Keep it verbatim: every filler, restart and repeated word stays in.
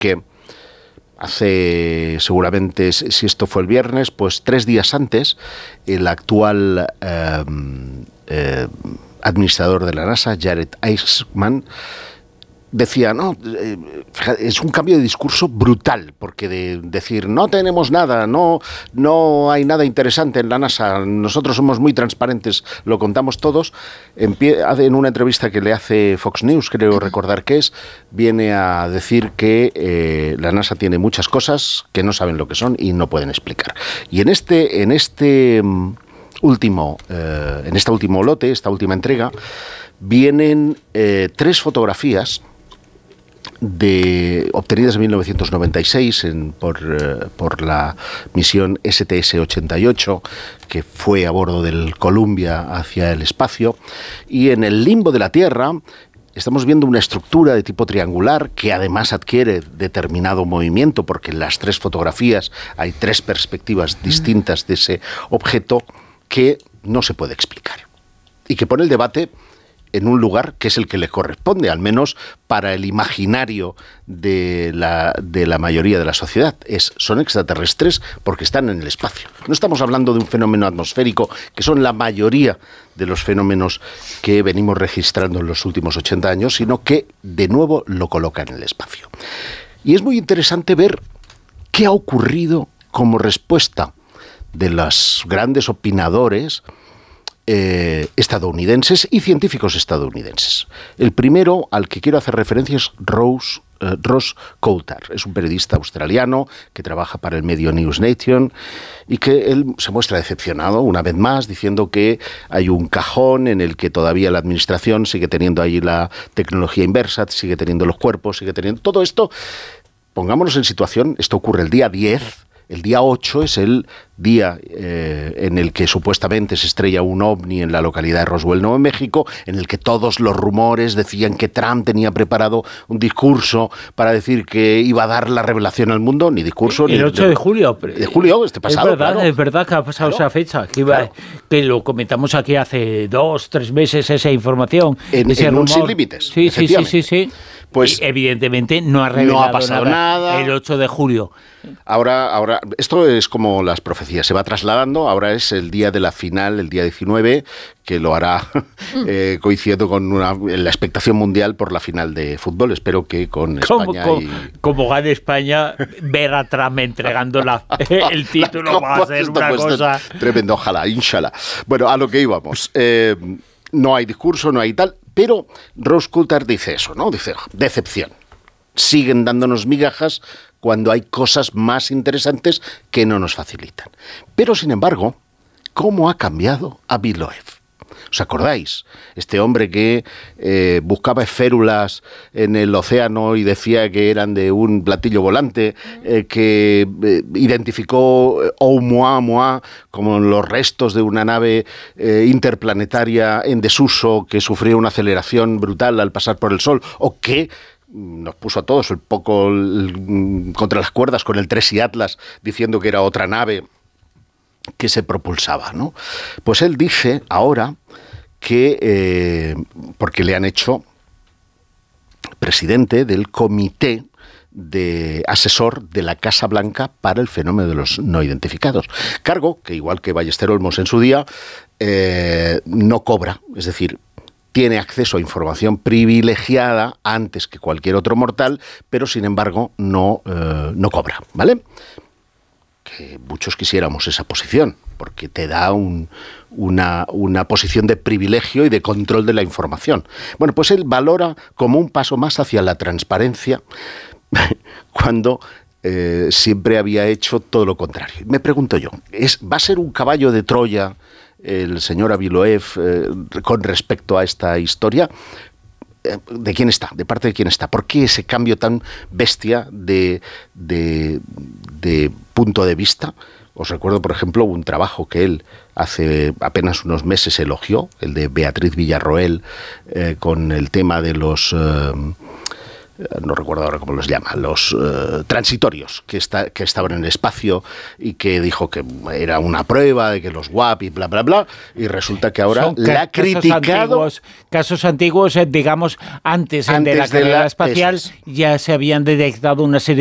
porque hace, seguramente, si esto fue el viernes, pues tres días antes, el actual eh, eh, administrador de la NASA, Jared Isaacman, decía, no, eh, es un cambio de discurso brutal, porque de decir, no tenemos nada, no, no hay nada interesante en la NASA, nosotros somos muy transparentes, lo contamos todos, en, pie, en una entrevista que le hace Fox News, creo recordar que es, viene a decir que eh, la NASA tiene muchas cosas que no saben lo que son y no pueden explicar. Y en este, en este último, eh, en este último lote, esta última entrega, vienen eh, tres fotografías de, obtenidas en mil novecientos noventa y seis en, por, eh, por la misión S T S ochenta y ocho, que fue a bordo del Columbia hacia el espacio, y en el limbo de la Tierra estamos viendo una estructura de tipo triangular que además adquiere determinado movimiento, porque en las tres fotografías hay tres perspectivas distintas de ese objeto que no se puede explicar y que pone el debate en un lugar que es el que le corresponde, al menos para el imaginario de la, de la mayoría de la sociedad. Es, son extraterrestres porque están en el espacio. No estamos hablando de un fenómeno atmosférico, que son la mayoría de los fenómenos que venimos registrando en los últimos ochenta años, sino que de nuevo lo colocan en el espacio. Y es muy interesante ver qué ha ocurrido como respuesta de los grandes opinadores Eh, estadounidenses y científicos estadounidenses. El primero al que quiero hacer referencia es Rose, eh, Ross Coulthard. Es un periodista australiano que trabaja para el medio News Nation y que él se muestra decepcionado una vez más, diciendo que hay un cajón en el que todavía la administración sigue teniendo ahí la tecnología inversa, sigue teniendo los cuerpos, sigue teniendo todo esto. Pongámonos en situación, esto ocurre el día diez. El día ocho es el día eh, en el que supuestamente se estrella un ovni en la localidad de Roswell, Nuevo México, en el que todos los rumores decían que Trump tenía preparado un discurso para decir que iba a dar la revelación al mundo, ni discurso... El ni ocho de julio. De julio, este pasado, Es verdad, claro. Es verdad que ha pasado claro. esa fecha, que, iba, claro. que lo comentamos aquí hace dos, tres meses, esa información. En, ese en rumor. un Sin Límites, sí, sí, sí, sí, sí. Pues y evidentemente no ha revelado no ha pasado nada, nada el ocho de julio. Ahora, ahora, esto es como las profecías, se va trasladando, ahora es el día de la final, el día diecinueve, que lo hará eh, coincidiendo con una, la expectación mundial por la final de fútbol. Espero que con España como, y... como gane España, ver a Trump entregando la, el título la va a ser una pues, cosa... Tremendo, ojalá, inshallah. Bueno, a lo que íbamos. Eh, no hay discurso, no hay tal, pero Ross Coulthard dice eso, ¿no? Dice, decepción. Siguen dándonos migajas cuando hay cosas más interesantes que no nos facilitan. Pero, sin embargo, ¿cómo ha cambiado a Avi Loeb? ¿Os acordáis? Este hombre que eh, buscaba esférulas en el océano y decía que eran de un platillo volante, eh, que eh, identificó Oumuamua como los restos de una nave eh, interplanetaria en desuso que sufrió una aceleración brutal al pasar por el Sol, o que nos puso a todos un poco el, contra las cuerdas con el Tracy Atlas, diciendo que era otra nave que se propulsaba, ¿no? Pues él dice ahora que, eh, porque le han hecho presidente del comité de asesor de la Casa Blanca para el fenómeno de los no identificados. Cargo que, igual que Ballester Olmos en su día, eh, no cobra, es decir, tiene acceso a información privilegiada antes que cualquier otro mortal, pero sin embargo no, eh, no cobra, ¿vale? Que muchos quisiéramos esa posición, porque te da un, una, una posición de privilegio y de control de la información. Bueno, pues él valora como un paso más hacia la transparencia cuando eh, siempre había hecho todo lo contrario. Me pregunto yo, ¿es, ¿va a ser un caballo de Troya el señor Avi Loeb eh, con respecto a esta historia? ¿De quién está? ¿De parte de quién está? ¿Por qué ese cambio tan bestia de, de, de punto de vista? Os recuerdo, por ejemplo, un trabajo que él hace apenas unos meses elogió, el de Beatriz Villarroel, eh, con el tema de los... Eh, no recuerdo ahora cómo los llama, los uh, transitorios que, está, que estaban en el espacio y que dijo que era una prueba de que los W A P y bla, bla, bla, y resulta que ahora la ha criticado. Antiguos, casos antiguos, digamos, antes, antes de la carrera de la, espacial, ya se habían detectado una serie